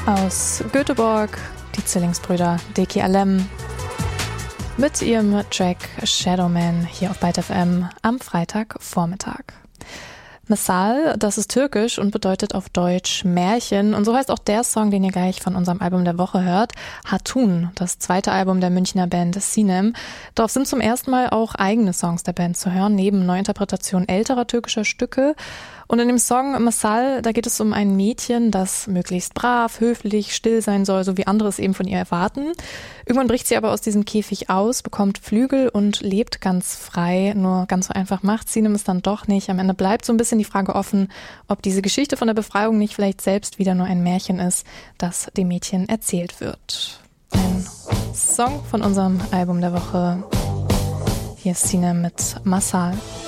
Aus Göteborg, die Zwillingsbrüder Deki Alem mit ihrem Track Shadowman hier auf Byte FM am Freitagvormittag. Mesal, das ist türkisch und bedeutet auf Deutsch Märchen. Und so heißt auch der Song, den ihr gleich von unserem Album der Woche hört, Hatun, das zweite Album der Münchner Band Sinem. Darauf sind zum ersten Mal auch eigene Songs der Band zu hören, neben Neuinterpretationen älterer türkischer Stücke. Und in dem Song Mesal, da geht es um ein Mädchen, das möglichst brav, höflich, still sein soll, so wie andere es eben von ihr erwarten. Irgendwann bricht sie aber aus diesem Käfig aus, bekommt Flügel und lebt ganz frei. Nur ganz so einfach macht Sinem es dann doch nicht. Am Ende bleibt so ein bisschen die Frage offen, ob diese Geschichte von der Befreiung nicht vielleicht selbst wieder nur ein Märchen ist, das dem Mädchen erzählt wird. Ein Song von unserem Album der Woche. Hier ist Sinem mit Mesal.